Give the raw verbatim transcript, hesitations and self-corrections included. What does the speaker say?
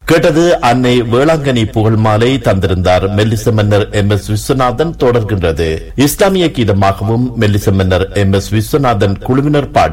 கேட்டது அன்னை வேளாங்கண்ணி புகழ் மாலை தந்திருந்தார் மெல்லிச மன்னர் எம் எஸ் விஸ்வநாதன். தொடர்கின்றது இஸ்லாமிய கீதமாகவும் மெல்லிச மன்னர் எம் எஸ் விஸ்வநாதன் குழுவினர் பாடி